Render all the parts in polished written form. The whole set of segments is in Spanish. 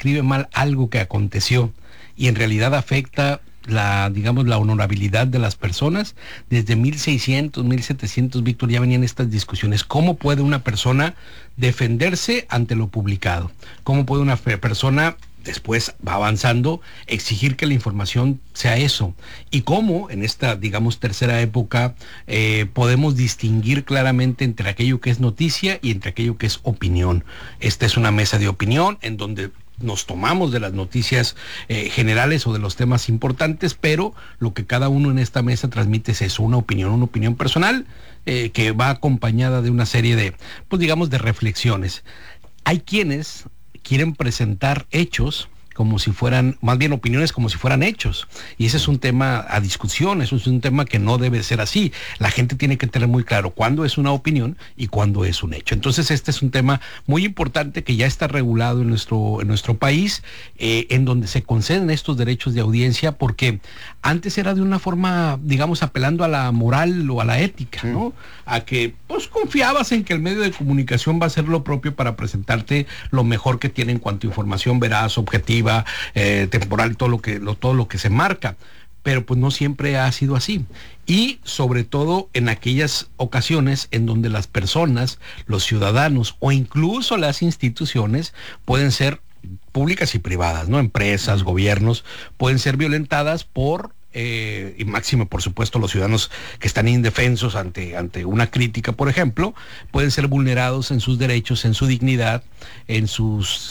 describe mal algo que aconteció y en realidad afecta la honorabilidad de las personas. Desde 1600, 1700, Víctor, ya venían estas discusiones. ¿Cómo puede una persona defenderse ante lo publicado? ¿Cómo puede una persona, después va avanzando, exigir que la información sea eso? Y cómo en esta, tercera época, podemos distinguir claramente entre aquello que es noticia y entre aquello que es opinión. Esta es una mesa de opinión en donde nos tomamos de las noticias generales o de los temas importantes, pero lo que cada uno en esta mesa transmite es eso, una opinión personal que va acompañada de una serie de, de reflexiones. Hay quienes quieren presentar hechos como si fueran, más bien opiniones como si fueran hechos. Y ese es un tema a discusión, eso es un tema que no debe ser así. La gente tiene que tener muy claro cuándo es una opinión y cuándo es un hecho. Entonces este es un tema muy importante que ya está regulado en nuestro país, en donde se conceden estos derechos de audiencia, porque antes era de una forma, apelando a la moral o a la ética, ¿no? A que pues confiabas en que el medio de comunicación va a hacer lo propio para presentarte lo mejor que tiene en cuanto a información veraz, objetiva, temporal, todo lo que se marca, pero pues no siempre ha sido así, y sobre todo en aquellas ocasiones en donde las personas, los ciudadanos o incluso las instituciones pueden ser públicas y privadas, ¿no? Empresas, gobiernos, pueden ser violentadas por y máximo, por supuesto, los ciudadanos que están indefensos ante una crítica, por ejemplo, pueden ser vulnerados en sus derechos, en su dignidad, en sus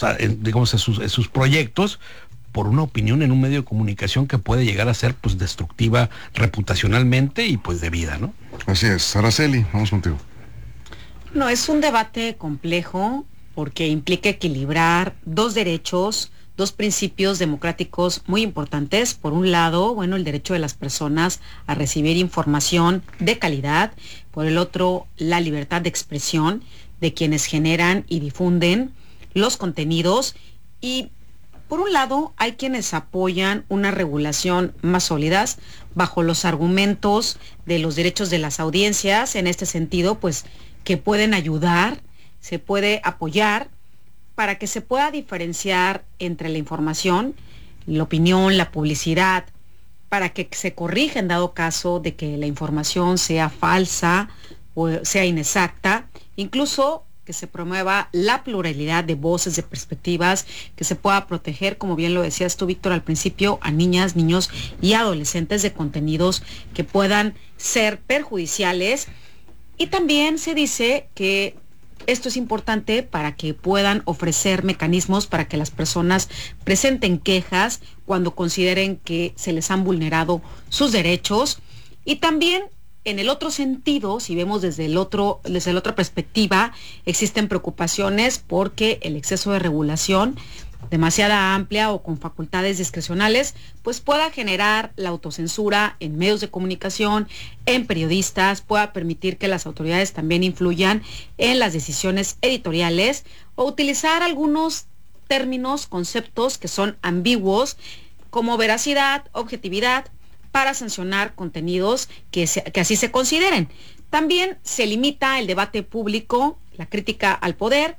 proyectos, por una opinión en un medio de comunicación que puede llegar a ser pues destructiva reputacionalmente y pues de vida, ¿no? Así es. Araceli, vamos contigo. No, es un debate complejo porque implica equilibrar dos derechos, dos principios democráticos muy importantes. Por un lado, el derecho de las personas a recibir información de calidad. Por el otro, la libertad de expresión de quienes generan y difunden los contenidos. Y por un lado, hay quienes apoyan una regulación más sólidas bajo los argumentos de los derechos de las audiencias. En este sentido, pues, que pueden ayudar, se puede apoyar para que se pueda diferenciar entre la información, la opinión, la publicidad, para que se corrija en dado caso de que la información sea falsa o sea inexacta, incluso que se promueva la pluralidad de voces, de perspectivas, que se pueda proteger, como bien lo decías tú, Víctor, al principio, a niñas, niños y adolescentes de contenidos que puedan ser perjudiciales. Y también se dice que esto es importante para que puedan ofrecer mecanismos para que las personas presenten quejas cuando consideren que se les han vulnerado sus derechos. Y también, en el otro sentido, si vemos desde la otra perspectiva, existen preocupaciones porque el exceso de regulación demasiada amplia o con facultades discrecionales, pues pueda generar la autocensura en medios de comunicación, en periodistas, pueda permitir que las autoridades también influyan en las decisiones editoriales o utilizar algunos términos, conceptos que son ambiguos, como veracidad, objetividad, para sancionar contenidos que así se consideren. También se limita el debate público, la crítica al poder,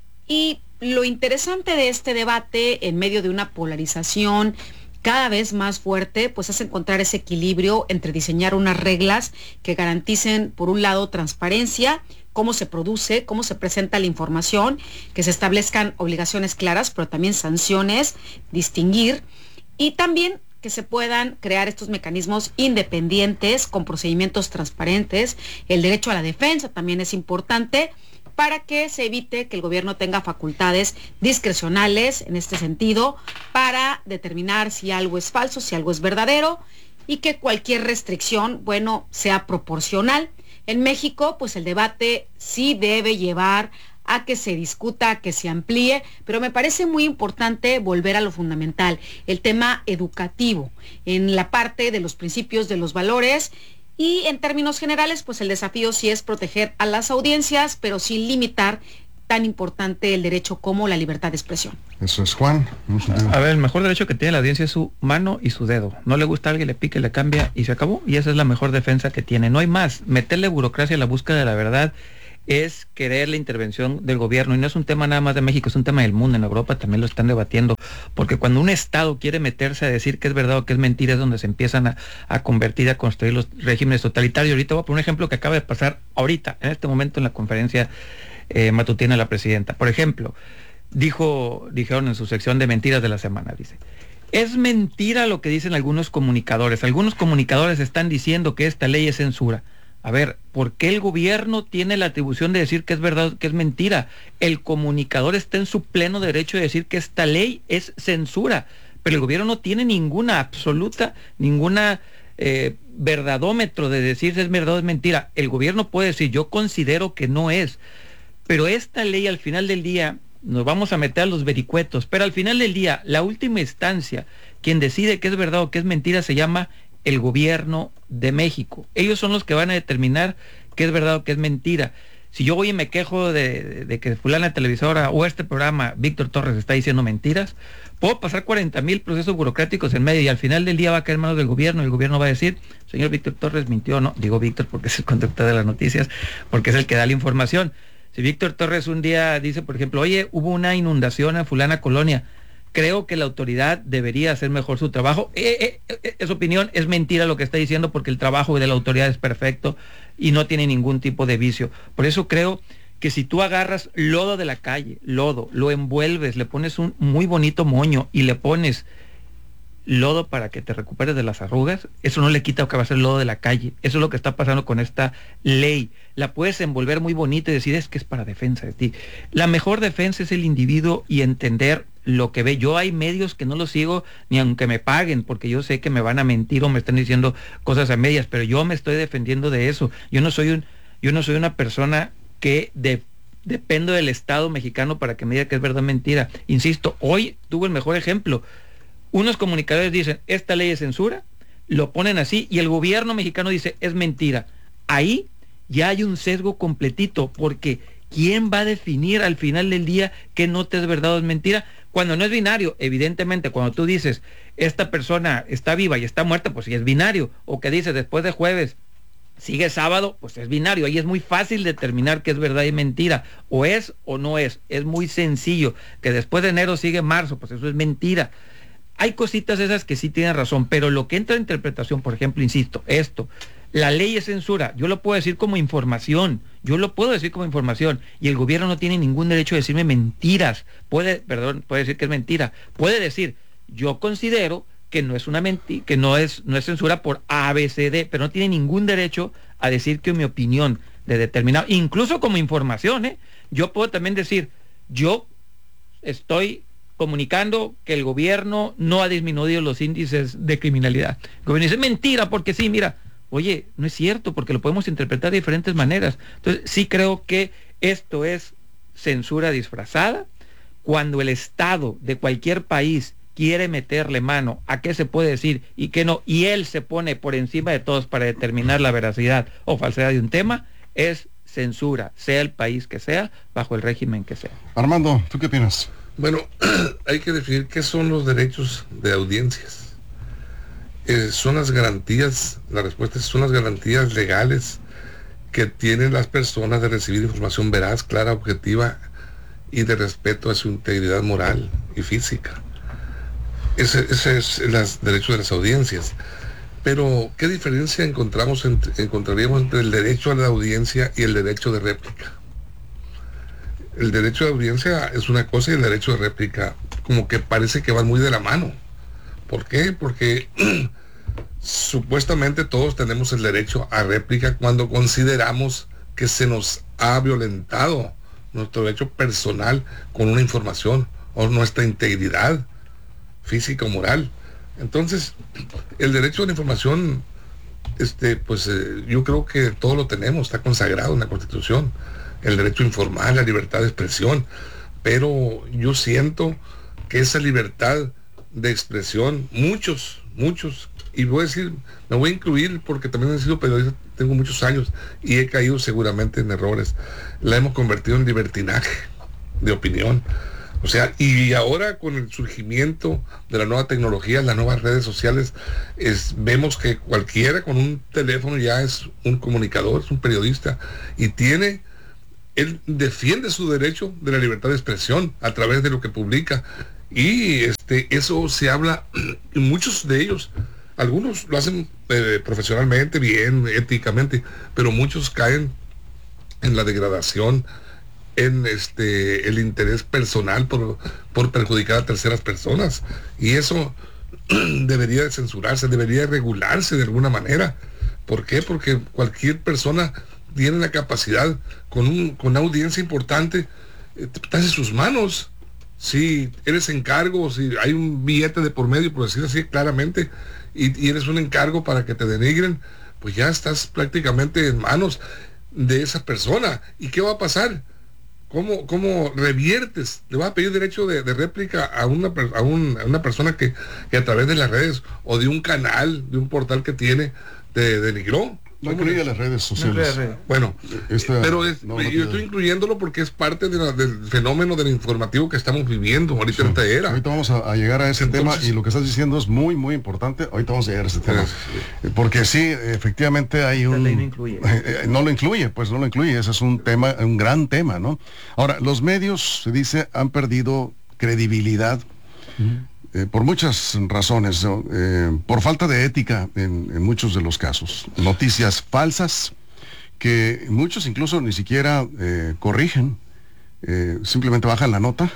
y lo interesante de este debate, en medio de una polarización cada vez más fuerte, pues es encontrar ese equilibrio entre diseñar unas reglas que garanticen, por un lado, transparencia, cómo se produce, cómo se presenta la información, que se establezcan obligaciones claras, pero también sanciones, distinguir, y también que se puedan crear estos mecanismos independientes con procedimientos transparentes. El derecho a la defensa también es importante, para que se evite que el gobierno tenga facultades discrecionales en este sentido para determinar si algo es falso, si algo es verdadero, y que cualquier restricción, sea proporcional. En México, pues el debate sí debe llevar a que se discuta, a que se amplíe, pero me parece muy importante volver a lo fundamental, el tema educativo, en la parte de los principios, de los valores. Y en términos generales, pues el desafío sí es proteger a las audiencias, pero sin limitar tan importante el derecho como la libertad de expresión. Eso es, Juan. A ver, el mejor derecho que tiene la audiencia es su mano y su dedo. No le gusta a alguien, le pique, le cambia y se acabó. Y esa es la mejor defensa que tiene. No hay más. Meterle burocracia a la búsqueda de la verdad es querer la intervención del gobierno, y no es un tema nada más de México, es un tema del mundo. En Europa también lo están debatiendo. porque cuando un Estado quiere meterse a decir que es verdad o que es mentira es donde se empiezan a convertir, a construir los regímenes totalitarios. Ahorita voy a poner un ejemplo que acaba de pasar ahorita, en este momento en la conferencia matutina de la presidenta. Por ejemplo, dijeron en su sección de mentiras de la semana, dice: es mentira lo que dicen algunos comunicadores. Algunos comunicadores están diciendo que esta ley es censura. A ver, ¿por qué el gobierno tiene la atribución de decir que es verdad o que es mentira? El comunicador está en su pleno derecho de decir que esta ley es censura, pero el gobierno no tiene ninguna verdadómetro de decir si es verdad o es mentira. El gobierno puede decir, yo considero que no es, pero esta ley al final del día, nos vamos a meter a los vericuetos, pero al final del día, la última instancia, quien decide que es verdad o que es mentira se llama el gobierno de México. Ellos son los que van a determinar qué es verdad o qué es mentira. Si yo voy y me quejo de que fulana televisora o este programa, Víctor Torres, está diciendo mentiras, puedo pasar 40,000 procesos burocráticos en medio y al final del día va a caer en manos del gobierno. El gobierno va a decir, señor Víctor Torres mintió. No, digo Víctor porque es el conductor de las noticias, porque es el que da la información. Si Víctor Torres un día dice, por ejemplo, oye, hubo una inundación en fulana colonia, creo que la autoridad debería hacer mejor su trabajo. Es opinión, es mentira lo que está diciendo, porque el trabajo de la autoridad es perfecto y no tiene ningún tipo de vicio. Por eso creo que si tú agarras lodo de la calle, lodo, lo envuelves, le pones un muy bonito moño y le pones lodo para que te recuperes de las arrugas, eso no le quita que va a ser lodo de la calle. Eso es lo que está pasando con esta ley. La puedes envolver muy bonito y decir, es que es para defensa de ti. La mejor defensa es el individuo y entender lo que ve. Yo hay medios que no los sigo ni aunque me paguen, porque yo sé que me van a mentir o me están diciendo cosas a medias, pero yo me estoy defendiendo de eso. Yo no soy una persona que dependo del Estado mexicano para que me diga que es verdad o mentira. Insisto, hoy tuve el mejor ejemplo. Unos comunicadores dicen, esta ley es censura, lo ponen así, y el gobierno mexicano dice, es mentira. Ahí ya hay un sesgo completito, porque ¿quién va a definir al final del día qué nota es verdad o es mentira? Cuando no es binario, evidentemente, cuando tú dices, esta persona está viva y está muerta, pues sí es binario. O que dices, después de jueves, sigue sábado, pues es binario. Ahí es muy fácil determinar qué es verdad y mentira. O es o no es. Es muy sencillo. Que después de enero sigue marzo, pues eso es mentira. Hay cositas esas que sí tienen razón, pero lo que entra en interpretación, por ejemplo, insisto, la ley es censura, yo lo puedo decir como información, y el gobierno no tiene ningún derecho a decirme mentiras. Puede decir que es mentira, puede decir, yo considero que no es no es censura por ABCD, pero no tiene ningún derecho a decir que mi opinión de determinado, incluso como información, yo puedo también decir, yo estoy comunicando que el gobierno no ha disminuido los índices de criminalidad. El gobierno dice, mentira, porque sí, mira, oye, no es cierto, porque lo podemos interpretar de diferentes maneras. Entonces, sí creo que esto es censura disfrazada. Cuando el Estado de cualquier país quiere meterle mano a qué se puede decir y qué no, y él se pone por encima de todos para determinar la veracidad o falsedad de un tema, es censura, sea el país que sea, bajo el régimen que sea. Armando, ¿tú qué opinas? Bueno, hay que definir qué son los derechos de audiencias. Son las garantías, la respuesta es, son las garantías legales que tienen las personas de recibir información veraz, clara, objetiva y de respeto a su integridad moral y física. Ese es el derecho de las audiencias. Pero, ¿qué diferencia encontraríamos entre el derecho a la audiencia y el derecho de réplica? El derecho de audiencia es una cosa y el derecho de réplica como que parece que van muy de la mano. ¿Por qué? Porque supuestamente todos tenemos el derecho a réplica cuando consideramos que se nos ha violentado nuestro derecho personal con una información o nuestra integridad física o moral. Entonces, el derecho a la información, yo creo que todo lo tenemos, está consagrado en la Constitución. El derecho a informar, la libertad de expresión, pero yo siento que esa libertad de expresión, muchos, y voy a decir, me voy a incluir porque también he sido periodista, tengo muchos años y he caído seguramente en errores, la hemos convertido en libertinaje de opinión. O sea, y ahora con el surgimiento de la nueva tecnología, las nuevas redes sociales, vemos que cualquiera con un teléfono ya es un comunicador, es un periodista, y él defiende su derecho de la libertad de expresión a través de lo que publica Y eso se habla, y muchos de ellos, algunos lo hacen profesionalmente, bien, éticamente, pero muchos caen en la degradación, en el interés personal por perjudicar a terceras personas. Y eso debería de censurarse, debería de regularse de alguna manera. ¿Por qué? Porque cualquier persona tiene la capacidad, con una audiencia importante, estás en sus manos. Si eres encargo, si hay un billete de por medio, por decir así claramente, y eres un encargo para que te denigren, pues ya estás prácticamente en manos de esa persona. ¿Y qué va a pasar? ¿Cómo reviertes? ¿Le vas a pedir derecho de réplica a una persona que a través de las redes o de un canal, de un portal que tiene, te denigró? No incluye las redes sociales. Bueno, pero no yo estoy incluyéndolo porque es parte del fenómeno del informativo que estamos viviendo ahorita en esta era. Ahorita vamos a llegar a ese tema, y lo que estás diciendo es muy, muy importante. Ahorita vamos a llegar a ese tema. Porque sí, efectivamente hay un... La ley no incluye. No lo incluye, ese es un tema, un gran tema, ¿no? Ahora, los medios, se dice, han perdido credibilidad. Por muchas razones, ¿no? Por falta de ética en muchos de los casos. Noticias falsas que muchos incluso ni siquiera corrigen, simplemente bajan la nota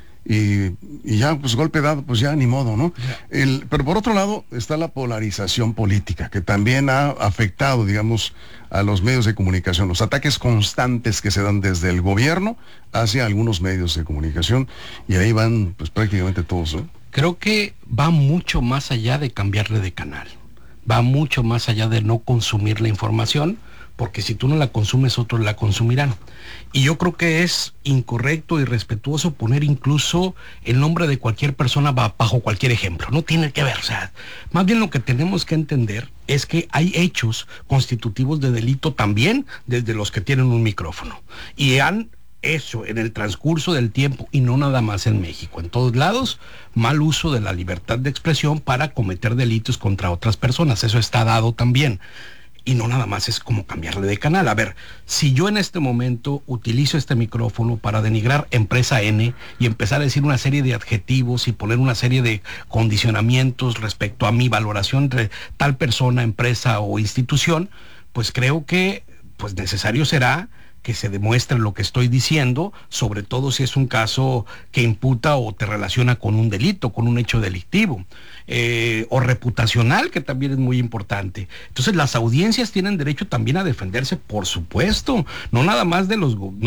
y ya, pues golpe dado, pues ya ni modo, ¿no? Pero por otro lado está la polarización política, que también ha afectado, digamos, a los medios de comunicación, los ataques constantes que se dan desde el gobierno hacia algunos medios de comunicación, y ahí van pues prácticamente todos, ¿no? Creo que va mucho más allá de cambiarle de canal, va mucho más allá de no consumir la información, porque si tú no la consumes, otros la consumirán. Y yo creo que es incorrecto y irrespetuoso poner incluso el nombre de cualquier persona bajo cualquier ejemplo. No tiene que ver, o sea, más bien lo que tenemos que entender es que hay hechos constitutivos de delito también desde los que tienen un micrófono. Y han hecho en el transcurso del tiempo, y no nada más en México, en todos lados, mal uso de la libertad de expresión para cometer delitos contra otras personas. Eso está dado también. Y no nada más es como cambiarle de canal. A ver, si yo en este momento utilizo este micrófono para denigrar empresa N y empezar a decir una serie de adjetivos y poner una serie de condicionamientos respecto a mi valoración de tal persona, empresa o institución, pues creo que pues necesario será que se demuestre lo que estoy diciendo, sobre todo si es un caso que imputa o te relaciona con un delito, con un hecho delictivo, o reputacional, que también es muy importante. Entonces las audiencias tienen derecho también a defenderse, por supuesto, no nada más de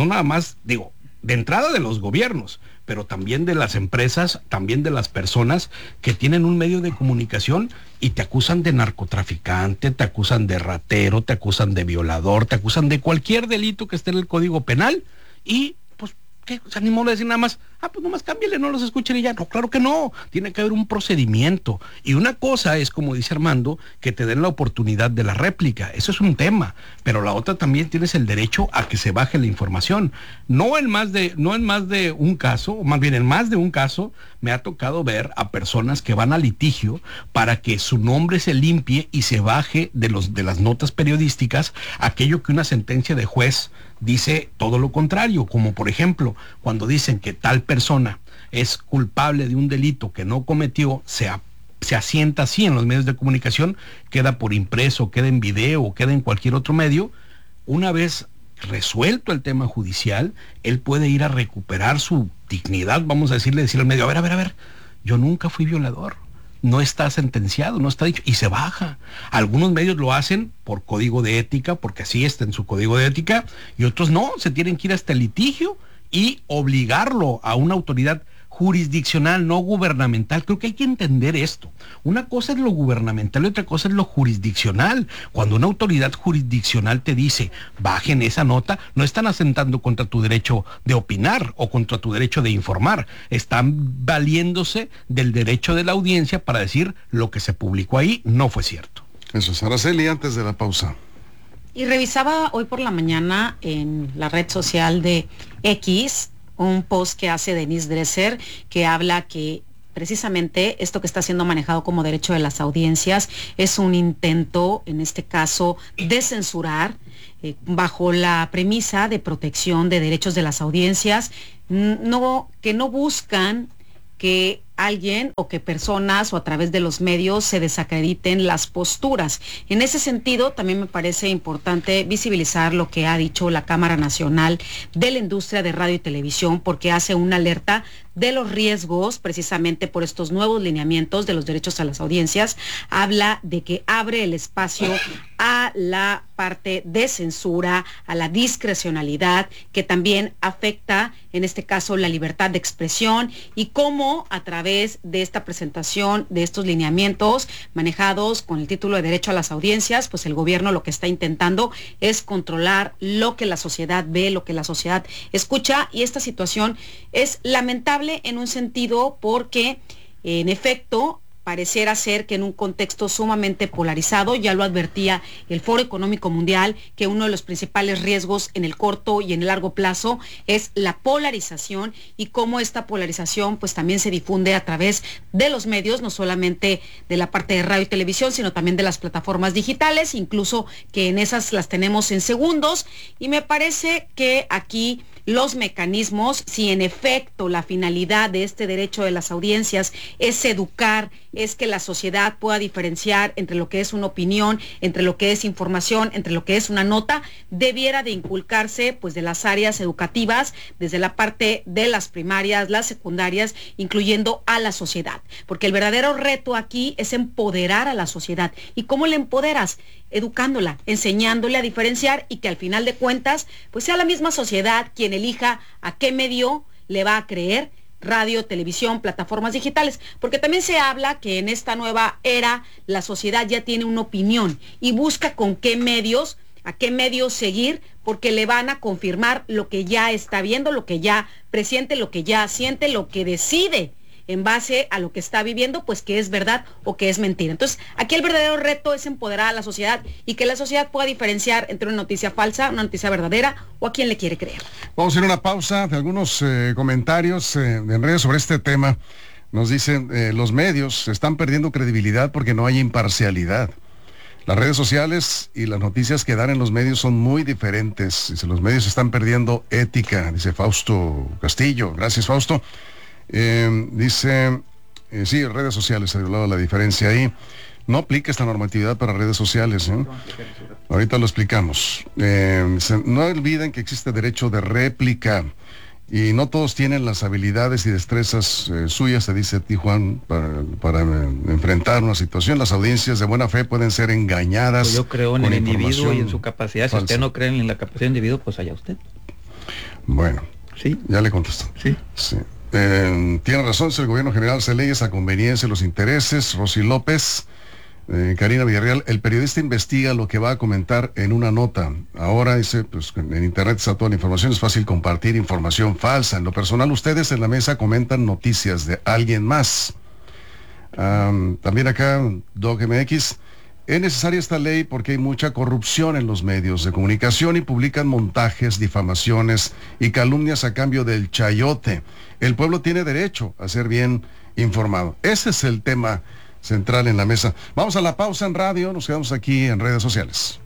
entrada de los gobiernos, pero también de las empresas, también de las personas que tienen un medio de comunicación y te acusan de narcotraficante, te acusan de ratero, te acusan de violador, te acusan de cualquier delito que esté en el Código Penal, y pues, ¿qué? Se animó a decir nada más, pues nomás cámbiale, no los escuchen y ya. No, claro que no, tiene que haber un procedimiento. Y una cosa es, como dice Armando, que te den la oportunidad de la réplica, eso es un tema, pero la otra también tienes el derecho a que se baje la información. No en más de un caso, o más bien en más de un caso, me ha tocado ver a personas que van a litigio para que su nombre se limpie y se baje de las notas periodísticas aquello que una sentencia de juez dice todo lo contrario, como por ejemplo, cuando dicen que tal persona es culpable de un delito que no cometió, se asienta así en los medios de comunicación, queda por impreso, queda en video, queda en cualquier otro medio. Una vez resuelto el tema judicial, él puede ir a recuperar su dignidad, vamos a decirle al medio, a ver, yo nunca fui violador, no está sentenciado, no está dicho, y se baja. Algunos medios lo hacen por código de ética, porque así está en su código de ética, y otros no, se tienen que ir hasta el litigio y obligarlo a una autoridad jurisdiccional, no gubernamental. Creo que hay que entender esto. Una cosa es lo gubernamental y otra cosa es lo jurisdiccional. Cuando una autoridad jurisdiccional te dice, bajen esa nota, no están asentando contra tu derecho de opinar o contra tu derecho de informar. Están valiéndose del derecho de la audiencia para decir lo que se publicó ahí no fue cierto. Eso es, Araceli, antes de la pausa. Y revisaba hoy por la mañana en la red social de X un post que hace Denise Dresser, que habla que precisamente esto que está siendo manejado como derecho de las audiencias es un intento, en este caso, de censurar bajo la premisa de protección de derechos de las audiencias, que no buscan que alguien o que personas o a través de los medios se desacrediten las posturas. En ese sentido, también me parece importante visibilizar lo que ha dicho la Cámara Nacional de la Industria de Radio y Televisión, porque hace una alerta de los riesgos precisamente por estos nuevos lineamientos de los derechos a las audiencias. Habla de que abre el espacio a la parte de censura, a la discrecionalidad, que también afecta, en este caso, la libertad de expresión, y cómo a través de esta presentación de estos lineamientos manejados con el título de derecho a las audiencias, pues el gobierno lo que está intentando es controlar lo que la sociedad ve, lo que la sociedad escucha, y esta situación es lamentable en un sentido porque, en efecto, pareciera ser que en un contexto sumamente polarizado, ya lo advertía el Foro Económico Mundial, que uno de los principales riesgos en el corto y en el largo plazo es la polarización, y cómo esta polarización pues también se difunde a través de los medios, no solamente de la parte de radio y televisión, sino también de las plataformas digitales, incluso que en esas las tenemos en segundos, y me parece que aquí los mecanismos, si en efecto la finalidad de este derecho de las audiencias es educar, es que la sociedad pueda diferenciar entre lo que es una opinión, entre lo que es información, entre lo que es una nota, debiera de inculcarse pues de las áreas educativas, desde la parte de las primarias, las secundarias, incluyendo a la sociedad, porque el verdadero reto aquí es empoderar a la sociedad. ¿Y cómo la empoderas? Educándola, enseñándole a diferenciar, y que al final de cuentas pues sea la misma sociedad quien elija a qué medio le va a creer: radio, televisión, plataformas digitales, porque también se habla que en esta nueva era la sociedad ya tiene una opinión y busca con qué medios, a qué medios seguir, porque le van a confirmar lo que ya está viendo, lo que ya presiente, lo que ya siente, lo que decide en base a lo que está viviendo, pues que es verdad o que es mentira. Entonces, aquí el verdadero reto es empoderar a la sociedad y que la sociedad pueda diferenciar entre una noticia falsa, una noticia verdadera, o a quién le quiere creer. Vamos a ir a una pausa de algunos comentarios en redes sobre este tema. Nos dicen, los medios están perdiendo credibilidad porque no hay imparcialidad. Las redes sociales y las noticias que dan en los medios son muy diferentes. Dice, los medios están perdiendo ética, dice Fausto Castillo. Gracias, Fausto. Dice, sí, redes sociales, se ha hablado la diferencia ahí. No aplica esta normatividad para redes sociales, ¿eh? Ahorita lo explicamos. No olviden que existe derecho de réplica y no todos tienen las habilidades y destrezas suyas, se dice Tijuana, para enfrentar una situación. Las audiencias de buena fe pueden ser engañadas. Pues yo creo en el individuo y en su capacidad. Si usted no cree en la capacidad del individuo, pues allá usted. Bueno, sí, ya le contestó. Sí. Sí. Tiene razón, si el gobierno general hace leyes a conveniencia, los intereses. Rosy López, Karina Villarreal, el periodista investiga lo que va a comentar en una nota. Ahora dice, pues en internet está toda la información, es fácil compartir información falsa. En lo personal, ustedes en la mesa comentan noticias de alguien más. También acá, DocMX, es necesaria esta ley porque hay mucha corrupción en los medios de comunicación y publican montajes, difamaciones y calumnias a cambio del chayote. El pueblo tiene derecho a ser bien informado. Ese es el tema central en la mesa. Vamos a la pausa en radio, nos quedamos aquí en redes sociales.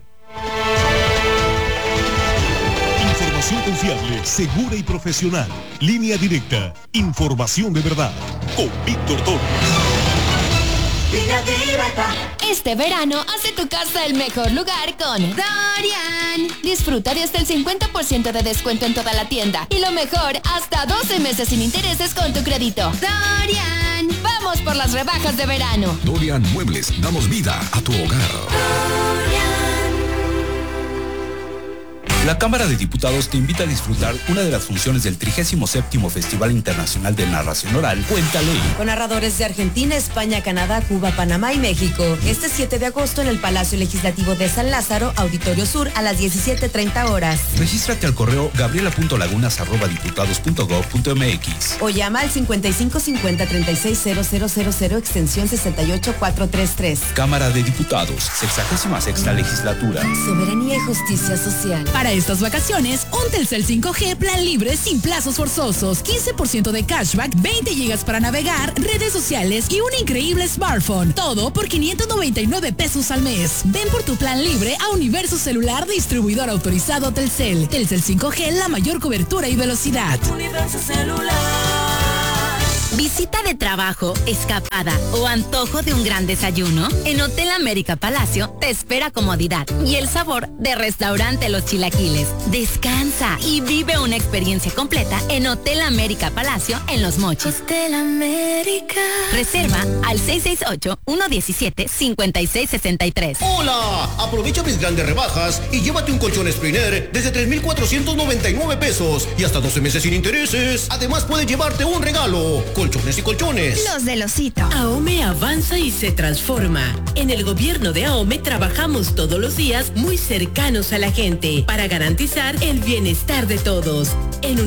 Información confiable, segura y profesional. Línea directa, información de verdad. Con Víctor Torres. Este verano hace tu casa el mejor lugar con Dorian. Disfruta de hasta el 50% de descuento en toda la tienda. Y lo mejor, hasta 12 meses sin intereses con tu crédito. Dorian. Vamos por las rebajas de verano. Dorian Muebles, damos vida a tu hogar. La Cámara de Diputados te invita a disfrutar una de las funciones del 37º Festival Internacional de Narración Oral, Cuéntale. Con narradores de Argentina, España, Canadá, Cuba, Panamá y México. Este 7 de agosto en el Palacio Legislativo de San Lázaro, Auditorio Sur, a las 17:30 horas. Regístrate al correo gabriela.lagunas@diputados.gov.mx o llama al 5550-360000 extensión 68433. Cámara de Diputados, 66ª Legislatura. Soberanía y justicia social. Para estas vacaciones, un Telcel 5G plan libre sin plazos forzosos, 15% de cashback, 20 gigas para navegar, redes sociales y un increíble smartphone. Todo por 599 pesos al mes. Ven por tu plan libre a Universo Celular, distribuidor autorizado Telcel. Telcel 5G, la mayor cobertura y velocidad. Universo Celular. Visita de trabajo, escapada o antojo de un gran desayuno. En Hotel América Palacio te espera comodidad y el sabor de Restaurante Los Chilaquiles. Descansa y vive una experiencia completa en Hotel América Palacio en Los Mochis. Hotel América. Reserva al 668-117-5663. ¡Hola! Aprovecha mis grandes rebajas y llévate un colchón Spriner desde 3,499 pesos y hasta 12 meses sin intereses. Además puedes llevarte un regalo. Colchones y colchones. Los del Osito. AOME avanza y se transforma. En el gobierno de AOME trabajamos todos los días muy cercanos a la gente para garantizar el bienestar de todos. En